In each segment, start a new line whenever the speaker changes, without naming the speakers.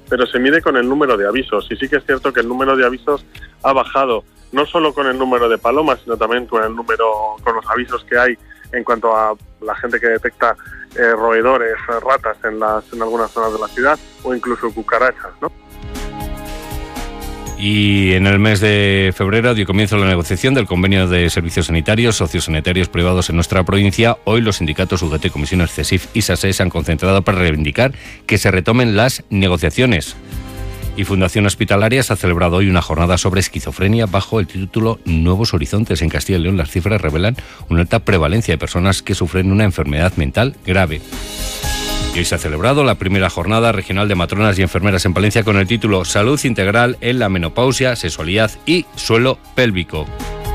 pero se mide con el número de avisos. Y sí que es cierto que el número de avisos ha bajado, no solo con el número de palomas, sino también con los avisos que hay en cuanto a la gente que detecta roedores, ratas en algunas zonas de la ciudad, o incluso cucarachas, ¿no?
Y en el mes de febrero dio comienzo la negociación del convenio de servicios sanitarios, sociosanitarios privados en nuestra provincia. Hoy los sindicatos UGT, Comisiones CESIF y SASE se han concentrado para reivindicar que se retomen las negociaciones. Y Fundación Hospitalarias ha celebrado hoy una jornada sobre esquizofrenia bajo el título Nuevos Horizontes. En Castilla y León las cifras revelan una alta prevalencia de personas que sufren una enfermedad mental grave. Y hoy se ha celebrado la primera jornada regional de matronas y enfermeras en Palencia con el título Salud Integral en la Menopausia, Sexualidad y Suelo Pélvico.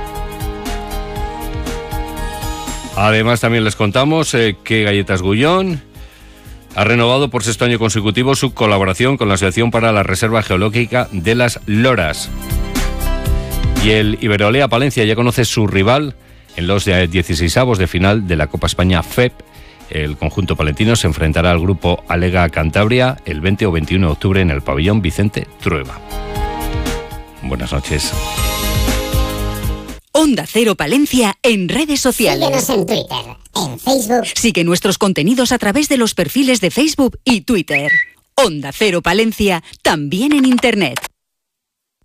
Además también les contamos que Galletas Gullón ha renovado por 6º año consecutivo su colaboración con la Asociación para la Reserva Geológica de las Loras. Y el Iberolea Palencia ya conoce su rival en los 16avos de final de la Copa España FEP. El conjunto palentino se enfrentará al grupo Alega Cantabria el 20 o 21 de octubre en el pabellón Vicente Trueba. Buenas noches.
Onda Cero Palencia en redes sociales.
Síguenos en Twitter, en Facebook.
Sigue nuestros contenidos a través de los perfiles de Facebook y Twitter. Onda Cero Palencia, también en Internet.